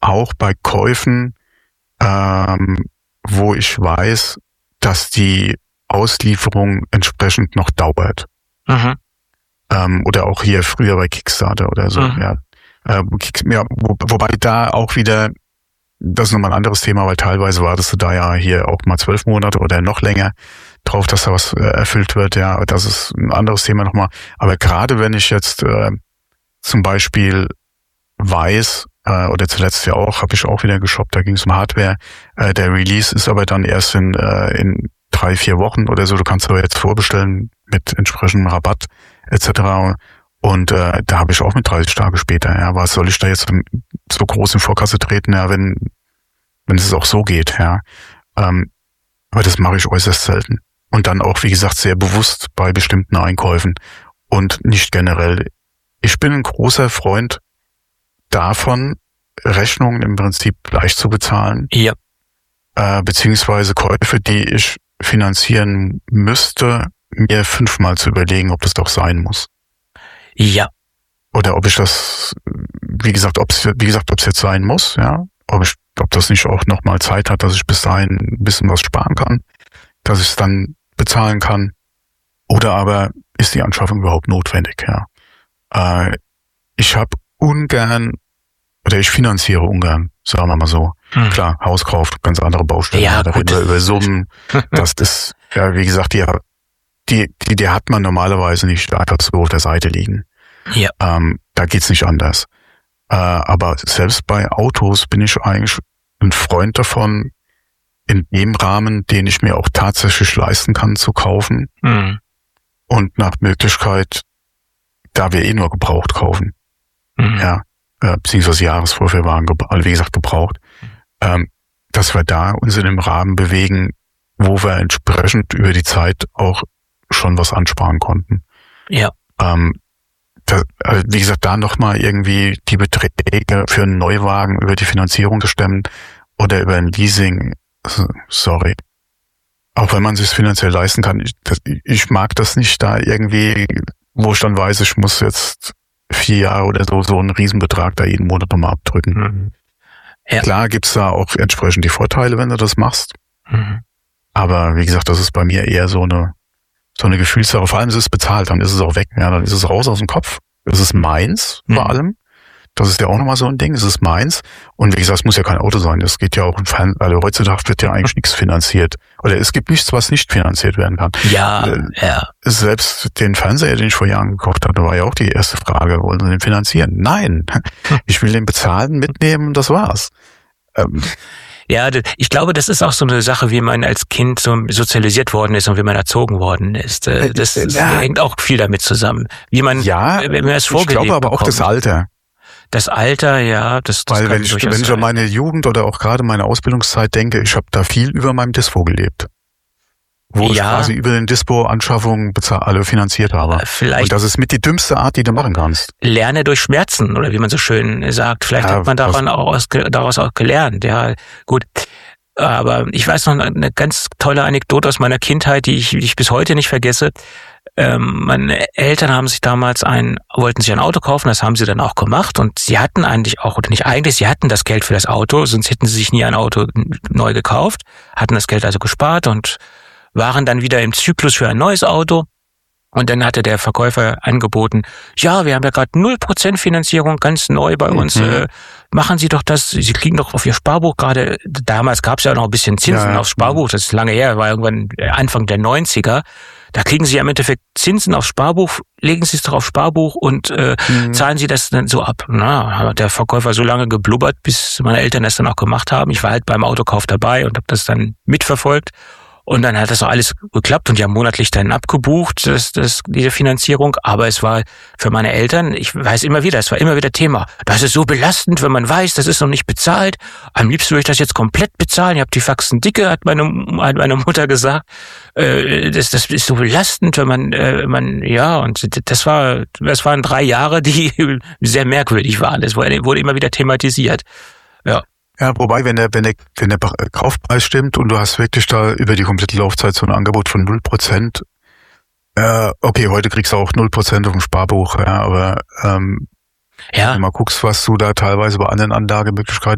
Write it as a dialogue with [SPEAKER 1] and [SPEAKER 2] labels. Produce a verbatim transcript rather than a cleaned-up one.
[SPEAKER 1] auch bei Käufen, ähm, wo ich weiß, dass die Auslieferung entsprechend noch dauert.
[SPEAKER 2] Mhm.
[SPEAKER 1] Ähm, oder auch hier früher bei Kickstarter oder so.
[SPEAKER 2] Mhm.
[SPEAKER 1] Ja, äh, ja wo, wobei da auch wieder, das ist nochmal ein anderes Thema, weil teilweise wartest du da ja hier auch mal zwölf Monate oder noch länger drauf, dass da was äh, erfüllt wird. Ja, das ist ein anderes Thema nochmal. Aber gerade wenn ich jetzt äh, zum Beispiel weiß, äh, oder zuletzt ja auch, habe ich auch wieder geshoppt, da ging es um Hardware. Äh, der Release ist aber dann erst in, äh, in drei, vier Wochen oder so. Du kannst aber jetzt vorbestellen mit entsprechendem Rabatt et cetera. Und äh, da habe ich auch mit dreißig Tage später, ja, was soll ich da jetzt so groß in Vorkasse treten, ja, wenn wenn es auch so geht, ja. Ähm, aber das mache ich äußerst selten. Und dann auch, wie gesagt, sehr bewusst bei bestimmten Einkäufen und nicht generell. Ich bin ein großer Freund davon, Rechnungen im Prinzip gleich zu bezahlen.
[SPEAKER 2] Ja.
[SPEAKER 1] Äh, beziehungsweise Käufe, die ich finanzieren müsste, mir fünfmal zu überlegen, ob das doch sein muss.
[SPEAKER 2] Ja.
[SPEAKER 1] Oder ob ich das, wie gesagt, ob es, wie gesagt, ob es jetzt sein muss, ja. Ob ich, ob das nicht auch nochmal Zeit hat, dass ich bis dahin ein bisschen was sparen kann, dass ich es dann bezahlen kann. Oder aber ist die Anschaffung überhaupt notwendig, ja. Äh, ich habe ungern, oder ich finanziere ungern, sagen wir mal so. Hm. Klar, Hauskauf, ganz andere Baustellen.
[SPEAKER 2] Ja,
[SPEAKER 1] da
[SPEAKER 2] gut.
[SPEAKER 1] reden wir über Summen. Das ist, ja, wie gesagt, die, die, die, die hat man normalerweise nicht einfach so auf der Seite liegen.
[SPEAKER 2] Ja.
[SPEAKER 1] Ähm, da geht's nicht anders. Äh, aber selbst bei Autos bin ich eigentlich ein Freund davon, in dem Rahmen, den ich mir auch tatsächlich leisten kann, zu kaufen.
[SPEAKER 2] Mhm.
[SPEAKER 1] Und nach Möglichkeit, da wir eh nur gebraucht kaufen.
[SPEAKER 2] Mhm.
[SPEAKER 1] Ja, äh, beziehungsweise Jahresvorführwagen, also wie gesagt, gebraucht. Mhm. Ähm, dass wir da uns in einem Rahmen bewegen, wo wir entsprechend über die Zeit auch schon was ansparen konnten.
[SPEAKER 2] Ja.
[SPEAKER 1] Ähm, da, also wie gesagt, da nochmal irgendwie die Beträge für einen Neuwagen über die Finanzierung zu stemmen oder über ein Leasing, sorry. Auch wenn man sich finanziell leisten kann, ich, das, ich mag das nicht da irgendwie, wo ich dann weiß, ich muss jetzt vier Jahre oder so so einen Riesenbetrag da jeden Monat nochmal abdrücken.
[SPEAKER 2] Mhm. Ja.
[SPEAKER 1] Klar gibt's da auch entsprechend die Vorteile, wenn du das machst.
[SPEAKER 2] Mhm.
[SPEAKER 1] Aber wie gesagt, das ist bei mir eher so eine so eine Gefühlssache. Vor allem ist es bezahlt, dann ist es auch weg. Ja, dann ist es raus aus dem Kopf. Es ist meins,
[SPEAKER 2] mhm.
[SPEAKER 1] vor allem. Das ist ja auch nochmal so ein Ding. Es ist meins. Und wie gesagt, es muss ja kein Auto sein. Das geht ja auch im Fern, also heutzutage wird ja eigentlich nichts finanziert. Oder es gibt nichts, was nicht finanziert werden kann.
[SPEAKER 2] Ja, äh, ja.
[SPEAKER 1] Selbst den Fernseher, den ich vor Jahren gekauft hatte, war ja auch die erste Frage, wollen Sie den finanzieren? Nein. Ich will den bezahlen, mitnehmen und das war's. Ähm,
[SPEAKER 2] Ja, ich glaube, das ist auch so eine Sache, wie man als Kind so sozialisiert worden ist und wie man erzogen worden ist. Das, das ja. hängt auch viel damit zusammen. Wie man,
[SPEAKER 1] ja,
[SPEAKER 2] wenn man es vorgelebt
[SPEAKER 1] ich glaube aber auch
[SPEAKER 2] bekommt.
[SPEAKER 1] das Alter.
[SPEAKER 2] Das Alter, ja, das, das
[SPEAKER 1] Weil
[SPEAKER 2] kann
[SPEAKER 1] wenn ich, wenn ich an meine Jugend oder auch gerade meine Ausbildungszeit denke, ich habe da viel über meinem Dispo gelebt. Wo ja. ich quasi über den Dispo-Anschaffung bezahl- alle finanziert habe.
[SPEAKER 2] Vielleicht
[SPEAKER 1] und das ist mit die dümmste Art, die du machen kannst.
[SPEAKER 2] Lerne durch Schmerzen, oder wie man so schön sagt. Vielleicht ja, hat man daran auch aus, daraus auch gelernt. Ja, gut. Aber ich weiß noch eine ganz tolle Anekdote aus meiner Kindheit, die ich, die ich bis heute nicht vergesse. Ähm, meine Eltern haben sich damals ein, wollten sich ein Auto kaufen, das haben sie dann auch gemacht und sie hatten eigentlich auch, oder nicht eigentlich, sie hatten das Geld für das Auto, sonst hätten sie sich nie ein Auto neu gekauft, hatten das Geld also gespart und waren dann wieder im Zyklus für ein neues Auto. Und dann hatte der Verkäufer angeboten, ja, wir haben ja gerade null Prozent Finanzierung, ganz neu bei uns. Mhm. Äh, machen Sie doch das, Sie kriegen doch auf Ihr Sparbuch gerade, damals gab es ja noch ein bisschen Zinsen ja, aufs Sparbuch, das ist lange her, war irgendwann Anfang der neunziger. Da kriegen Sie ja im Endeffekt Zinsen aufs Sparbuch, legen Sie es doch aufs Sparbuch und äh, mhm. zahlen Sie das dann so ab. Na, hat der Verkäufer so lange geblubbert, bis meine Eltern das dann auch gemacht haben. Ich war halt beim Autokauf dabei und habe das dann mitverfolgt. Und dann hat das auch alles geklappt und die haben monatlich dann abgebucht, das, das, diese Finanzierung. Aber es war für meine Eltern, ich weiß immer wieder, es war immer wieder Thema. Das ist so belastend, wenn man weiß, das ist noch nicht bezahlt. Am liebsten würde ich das jetzt komplett bezahlen. Ich habe die Faxen dicke, hat meine, hat meine Mutter gesagt. Äh, das, das ist so belastend, wenn man, äh, man, ja, und das war, das waren drei Jahre, die sehr merkwürdig waren. Das wurde, wurde immer wieder thematisiert. Ja.
[SPEAKER 1] Ja, wobei, wenn der, wenn der, wenn der Kaufpreis stimmt und du hast wirklich da über die komplette Laufzeit so ein Angebot von null Prozent, äh, okay, heute kriegst du auch null Prozent auf dem Sparbuch, ja, aber ähm,
[SPEAKER 2] ja.
[SPEAKER 1] wenn du mal guckst, was du da teilweise bei anderen Anlagemöglichkeiten